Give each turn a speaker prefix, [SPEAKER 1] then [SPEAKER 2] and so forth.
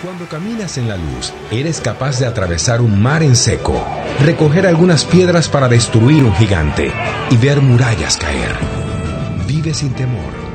[SPEAKER 1] Cuando caminas en la luz, eres capaz de atravesar un mar en seco, recoger algunas piedras para destruir un gigante y ver murallas caer. Vive sin temor,